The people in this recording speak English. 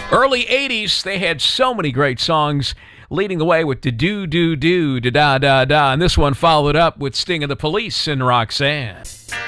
Early 80s, they had so many great songs, leading the way with the do, da, da, da, da. And this one followed up with Sting of the Police and Roxanne.